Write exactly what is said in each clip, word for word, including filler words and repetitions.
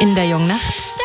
in der Jungen Nacht.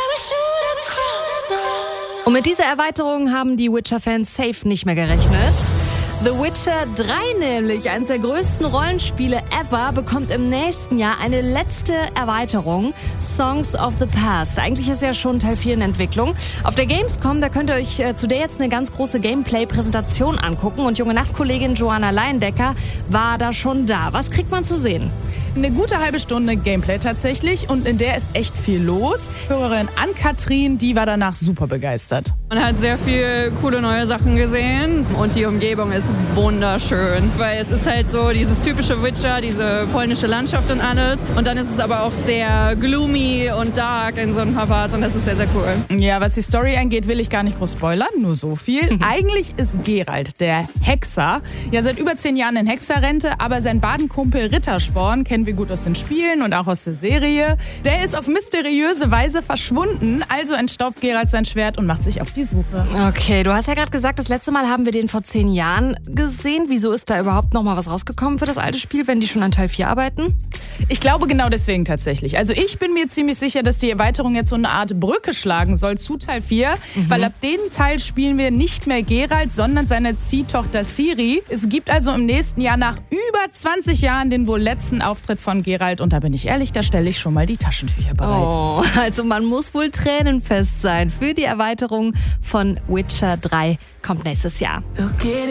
Und mit dieser Erweiterung haben die Witcher-Fans safe nicht mehr gerechnet. The Witcher drei nämlich, eines der größten Rollenspiele ever, bekommt im nächsten Jahr eine letzte Erweiterung, Songs of the Past. Eigentlich ist ja schon Teil vier in Entwicklung. Auf der Gamescom, da könnt ihr euch äh, zu der jetzt eine ganz große Gameplay-Präsentation angucken. Und junge Nachtkollegin Joanna Leindecker war da schon da. Was kriegt man zu sehen? Eine gute halbe Stunde Gameplay tatsächlich und in der ist echt viel los. Hörerin Ann-Kathrin, die war danach super begeistert. Man hat sehr viel coole neue Sachen gesehen und die Umgebung ist wunderschön, weil es ist halt so dieses typische Witcher, diese polnische Landschaft und alles und dann ist es aber auch sehr gloomy und dark in so ein paar Parts und das ist sehr, sehr cool. Ja, was die Story angeht, will ich gar nicht groß spoilern, nur so viel. Eigentlich ist Geralt, der Hexer, ja seit über zehn Jahren in Hexerrente, aber sein Badenkumpel Rittersporn kennen wir gut aus den Spielen und auch aus der Serie. Der ist auf mysteriöse Weise verschwunden, also entstaubt Geralt sein Schwert und macht sich auf die Suche. Okay, du hast ja gerade gesagt, das letzte Mal haben wir den vor zehn Jahren gesehen. Wieso ist da überhaupt noch mal was rausgekommen für das alte Spiel, wenn die schon an Teil vier arbeiten? Ich glaube genau deswegen tatsächlich. Also ich bin mir ziemlich sicher, dass die Erweiterung jetzt so eine Art Brücke schlagen soll zu Teil vier, mhm. weil ab dem Teil spielen wir nicht mehr Geralt, sondern seine Ziehtochter Ciri. Es gibt also im nächsten Jahr nach über zwanzig Jahren den wohl letzten Auftritt von Geralt und da bin ich ehrlich, da stelle ich schon mal die Taschentücher bereit. Oh, also man muss wohl tränenfest sein für die Erweiterung von Witcher drei, kommt nächstes Jahr.